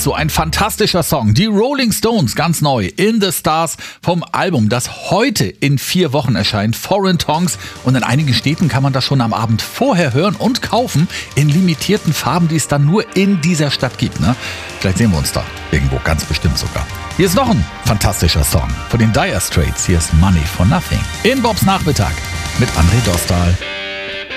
so ein fantastischer Song. Die Rolling Stones, ganz neu, In the Stars vom Album, das heute in 4 Wochen erscheint, Foreign Tongues. Und in einigen Städten kann man das schon am Abend vorher hören und kaufen in limitierten Farben, die es dann nur in dieser Stadt gibt. Ne? Vielleicht sehen wir uns da irgendwo, ganz bestimmt sogar. Hier ist noch ein fantastischer Song von den Dire Straits. Hier ist Money for Nothing. In Bobs Nachmittag mit André Dostal.